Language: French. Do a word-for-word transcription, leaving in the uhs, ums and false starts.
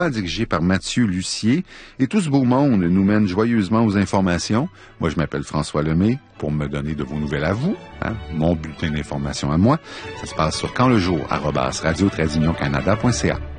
dirigé par Mathieu Lucier. Et tout ce beau monde nous mène joyeusement aux informations. Moi, je m'appelle François Lemay pour me donner de vos nouvelles à vous. Hein, mon bulletin d'information à moi, ça se passe sur quand le jour, arobase radio-canada point c a.